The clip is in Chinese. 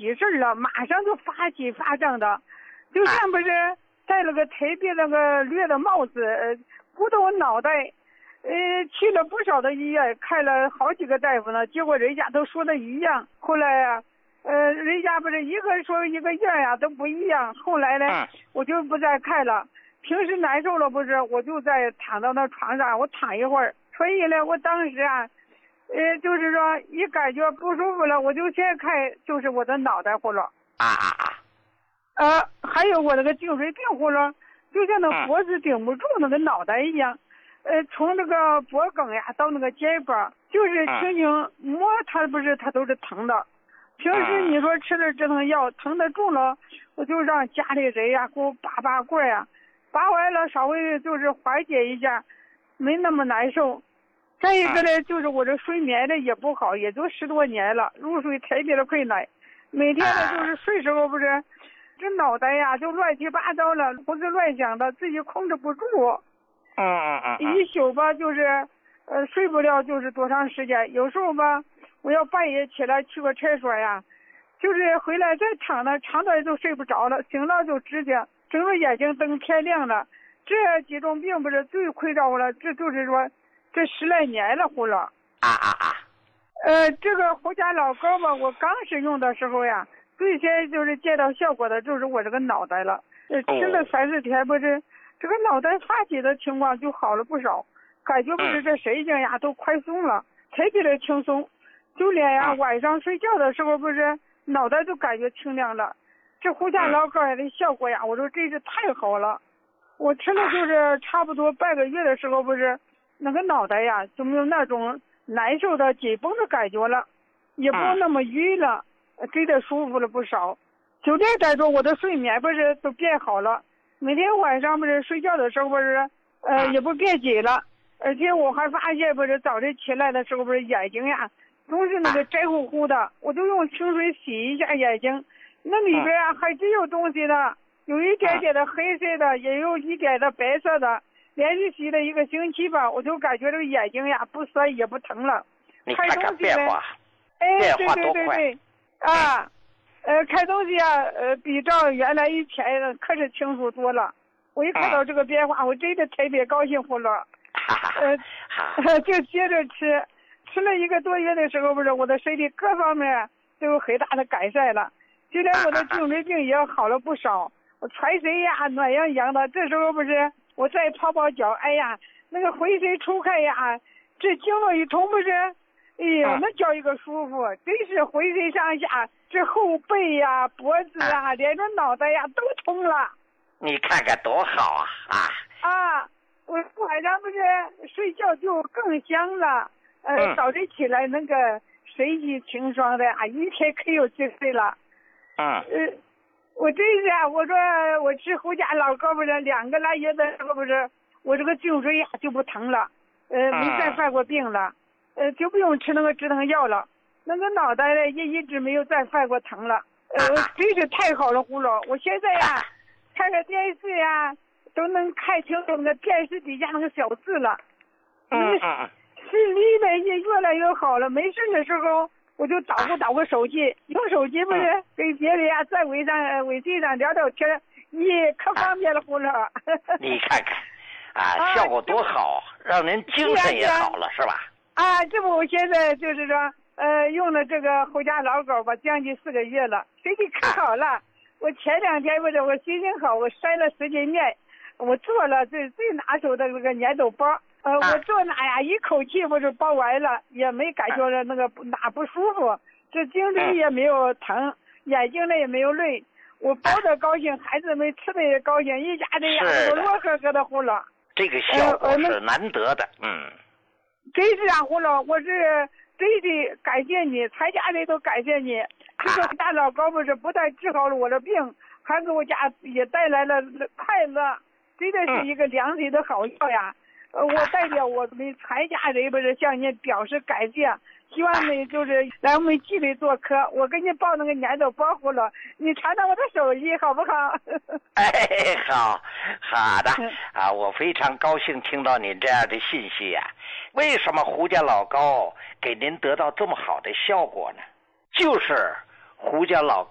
急事了，马上就发起发胀的，就像不是戴了个特别那个绿的帽子，鼓到我脑袋。去了不少的医院，看了好几个大夫呢，结果人家都说的一样。后来啊，人家不是一个说一个样呀，都不一样。后来呢，我就不再看了。平时难受了不是，我就在躺到那床上，我躺一会儿。所以呢，我当时啊，就是说一感觉不舒服了，我就先看就是我的脑袋呼噜。还有我那个颈椎病呼噜，就像那脖子顶不住那个脑袋一样。从那个脖梗呀到那个肩膀，就是轻轻摸它，不是它都是疼的。平时你说吃了止疼药，疼得重了，我就让家里人呀给我拔罐呀，拔完了稍微就是缓解一下，没那么难受。再一个呢，就是我这睡眠的也不好，也就10多年了，入睡特别的困难。每天呢就是睡时候不是，这脑袋呀就乱七八糟了，胡思乱想的，自己控制不住。一宿吧，就是睡不了，就是多长时间。有时候吧，我要半夜起来去个厕所呀，就是回来再躺那长短就睡不着了，醒了就直接睁着眼睛等天亮了。这几种病不是最困扰我了，这就是说这10来年了，呼了。这个胡家老膏吧，我刚使用的时候呀，最先就是见到效果的就是我这个脑袋了。吃了3、4天不是。这个脑袋发起的情况就好了不少，感觉不是这神经呀都快松了，特别的轻松，就连呀晚上睡觉的时候不是脑袋就感觉清亮了。这胡家老膏的效果呀，我说真是太好了。我吃了就是差不多半个月的时候不是，那个脑袋呀就没有那种难受的紧绷的感觉了，也不那么晕了，真的舒服了不少。就这来说，我的睡眠不是都变好了。每天晚上不是睡觉的时候不是，也不变紧了，而且我还发现不是早晨起来的时候不是眼睛呀，总是那个白乎乎的，我就用清水洗一下眼睛，那里边啊还真有东西的，有一点点的黑色的，也有一点的白色的，连续洗了1个星期吧，我就感觉这个眼睛呀不酸也不疼了。 你看看变化， 对看东西啊，比照原来以前可是清楚多了。我一看到这个变化，我真的特别高兴呼噜。就接着吃了1个多月的时候，不是我的身体各方面都有很大的改善了，就连我的颈椎病也好了不少。我全身呀暖洋洋的，这时候不是我再泡泡脚，哎呀，那个浑身出汗呀，这经络一通不是。哎呦，那叫一个舒服，真是浑身上下，这后背呀、脖子啊，连着脑袋呀都通了。 你看看多好我晚上不是睡觉就更香了，早晨起来那个神清气爽的啊，一天可有精神了。我真是啊，我说我吃胡家老膏不是2个来月的时候不是，我这个颈椎呀就不疼了，没再犯过病了。就不用吃那个止疼药了，那个脑袋呢也一直没有再犯过疼了，真是太好了，胡老。我现在呀，看个电视呀，都能看清楚那个电视底下那个小字了。视力呢也越来越好了，没事的时候我就捣鼓手机，用手机不是跟别人呀在微信上聊聊天，可方便了，胡老。 你看看效果多好，让人精神也好了，是吧？ 这不我现在就是说，用了这个胡家老膏吧，将近4个月了，身体可好了。我前2天不是我心情好，我筛了10斤面，我做了最拿手的那个粘豆包，我做那呀一口气不是包完了，也没感觉着那个哪不舒服，这颈椎也没有疼，眼睛呢也没有累，我包的高兴，孩子们吃的也高兴，一家的呀都乐呵呵的呼了。 这个效果是难得的， 真是啊，胡老，我是真的感谢你，全家人都感谢你。这个大老膏不是不但治好了我的病，还给我家也带来了快乐，真的是一个良心的好药呀。我代表我们全家人不是向您表示感谢，希望你就是来我们剧里做客，我给你报那个粘豆包胡了，你尝尝我的手艺好不好？ 好的我非常高兴听到您这样的信息呀。为什么胡家老膏给您得到这么好的效果呢？就是胡家老